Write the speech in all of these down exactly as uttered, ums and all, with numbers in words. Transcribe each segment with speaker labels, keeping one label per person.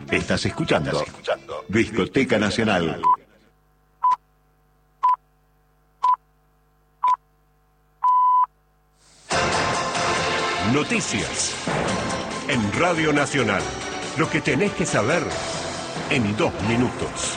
Speaker 1: Estás escuchando, Estás escuchando. Discoteca Nacional. Noticias en Radio Nacional. Lo que tenés que saber en dos minutos.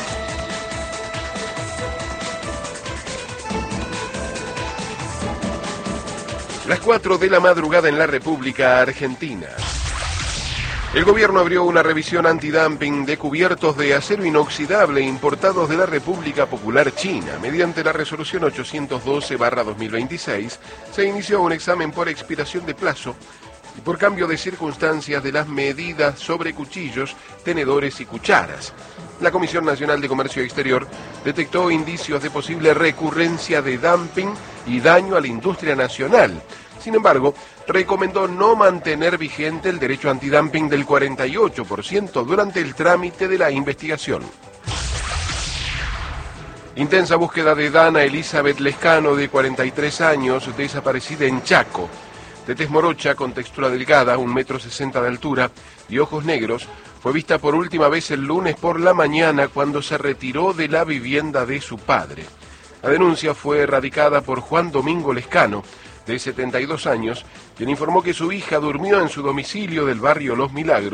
Speaker 2: Las cuatro de la madrugada en la República Argentina. El gobierno abrió una revisión antidumping de cubiertos de acero inoxidable importados de la República Popular China. Mediante la resolución ochocientos doce barra dos mil veintiséis, se inició un examen por expiración de plazo y por cambio de circunstancias de las medidas sobre cuchillos, tenedores y cucharas. La Comisión Nacional de Comercio Exterior detectó indicios de posible recurrencia de dumping y daño a la industria nacional. Sin embargo, recomendó no mantener vigente el derecho antidumping del cuarenta y ocho por ciento durante el trámite de la investigación. Intensa búsqueda de Dana Elizabeth Lescano, de cuarenta y tres años, desaparecida en Chaco. De tez morocha, con textura delgada, un metro sesenta de altura y ojos negros, fue vista por última vez el lunes por la mañana cuando se retiró de la vivienda de su padre. La denuncia fue erradicada por Juan Domingo Lescano, de setenta y dos años, quien informó que su hija durmió en su domicilio del barrio Los Milagros